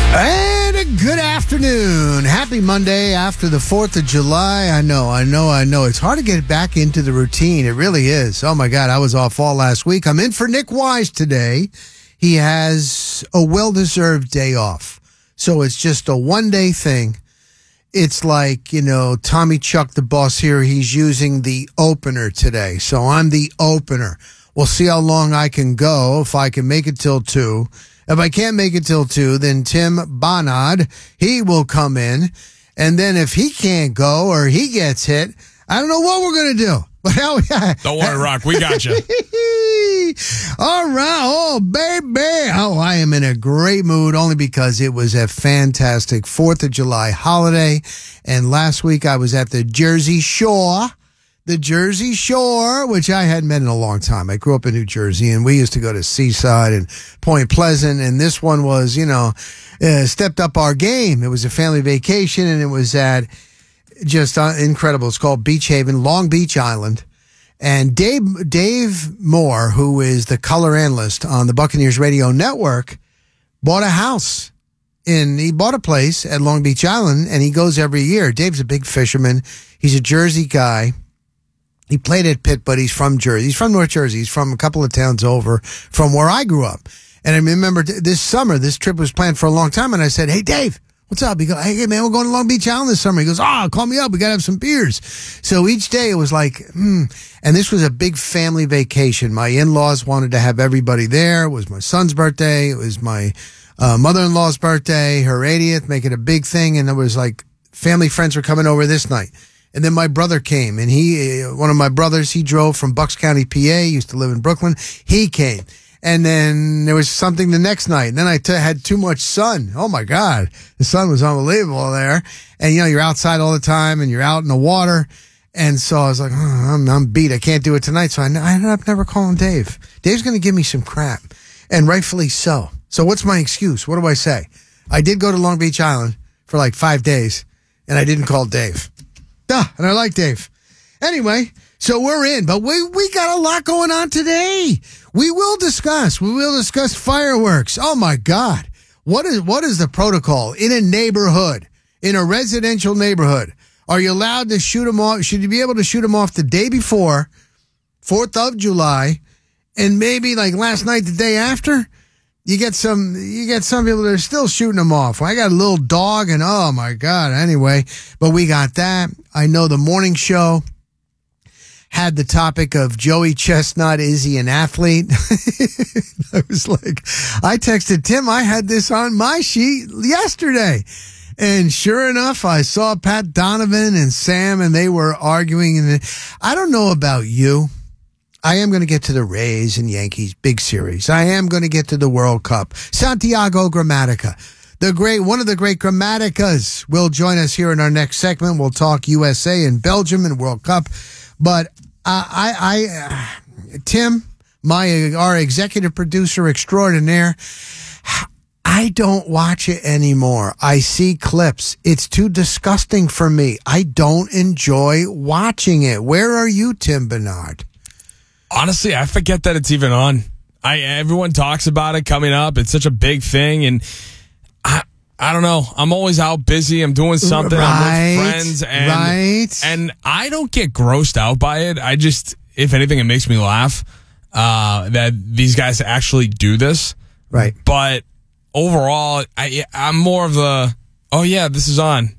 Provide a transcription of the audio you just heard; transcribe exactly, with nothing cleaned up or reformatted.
And a good afternoon. Happy Monday after the fourth of July. I know, I know, I know. It's hard to get back into the routine. It really is. Oh, my God. I was off all last week. I'm in for Nick Wise today. He has a well-deserved day off. So it's just a one-day thing. It's like, you know, Tommy Chuck, the boss here, he's using the opener today. So I'm the opener. We'll see how long I can go, if I can make it till two. If I can't make it till two, then Tim Barnard, he will come in. And then if he can't go or he gets hit, I don't know what we're going to do. But hell yeah. Don't worry, Rock. We got you. All right. Oh, baby. Oh, I am in a great mood only because it was a fantastic fourth of July holiday. And last week I was at the Jersey Shore. The Jersey Shore, which I hadn't met in a long time. I grew up in New Jersey, and we used to go to Seaside and Point Pleasant, and this one was, you know, uh, stepped up our game. It was a family vacation, and it was at just uh, incredible. It's called Beach Haven, Long Beach Island. And Dave, Dave Moore, who is the color analyst on the Buccaneers Radio Network, bought a house. In, he bought a place at Long Beach Island, and he goes every year. Dave's a big fisherman. He's a Jersey guy. He played at Pitt, but he's from Jersey. He's from North Jersey. He's from a couple of towns over from where I grew up. And I remember this summer, this trip was planned for a long time, and I said, hey, Dave, what's up? He goes, hey, man, we're going to Long Beach Island this summer. He goes, oh, call me up. We got to have some beers. So each day it was like, hmm. And this was a big family vacation. My in-laws wanted to have everybody there. It was my son's birthday. It was my uh, mother-in-law's birthday, her eightieth, make it a big thing. And it was like family friends were coming over this night. And then my brother came, and he, one of my brothers, he drove from Bucks County, P A, used to live in Brooklyn. He came. And then there was something the next night. And then I t- had too much sun. Oh, my God. The sun was unbelievable there. And, you know, you're outside all the time, and you're out in the water. And so I was like, oh, I'm, I'm beat. I can't do it tonight. So I, I ended up never calling Dave. Dave's going to give me some crap, and rightfully so. So what's my excuse? What do I say? I did go to Long Beach Island for like five days, and I didn't call Dave. Duh, and I like Dave. Anyway, so we're in, but we, we got a lot going on today. We will discuss. We will discuss fireworks. Oh, my God. What is what is the protocol in a neighborhood, in a residential neighborhood? Are you allowed to shoot them off? Should you be able to shoot them off the day before, fourth of July, and maybe like last night, the day after? You get some, you get some people that are still shooting them off. I got a little dog, and oh my God. Anyway, but we got that. I know the morning show had the topic of Joey Chestnut. Is he an athlete? I was like, I texted Tim. I had this on my sheet yesterday. And sure enough, I saw Pat Donovan and Sam, and they were arguing. And I don't know about you. I am going to get to the Rays and Yankees big series. I am going to get to the World Cup. Santiago Gramatica, the great, one of the great Gramaticas, will join us here in our next segment. We'll talk U S A and Belgium and World Cup. But uh, I, I, uh, Tim, my our executive producer extraordinaire, I don't watch it anymore. I see clips. It's too disgusting for me. I don't enjoy watching it. Where are you, Tim Barnard? Honestly, I forget that it's even on. I everyone talks about it coming up. It's such a big thing, and I I don't know. I'm always out busy. I'm doing something. Right, I'm with friends, and right. and I don't get grossed out by it. I just, if anything, it makes me laugh uh, that these guys actually do this. Right. But overall, I I'm more of the, oh yeah, this is on.